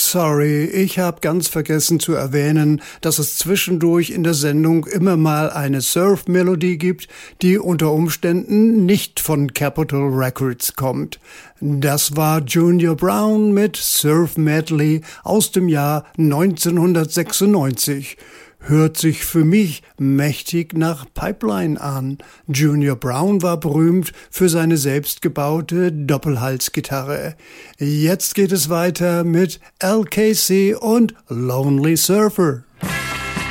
sorry, ich habe ganz vergessen zu erwähnen, dass es zwischendurch in der Sendung immer mal eine Surf-Melodie gibt, die unter Umständen nicht von Capitol Records kommt. Das war Junior Brown mit Surf Medley aus dem Jahr 1996. Hört sich für mich mächtig nach Pipeline an. Junior Brown war berühmt für seine selbstgebaute Doppelhalsgitarre. Jetzt geht es weiter mit LKC und Lonely Surfer.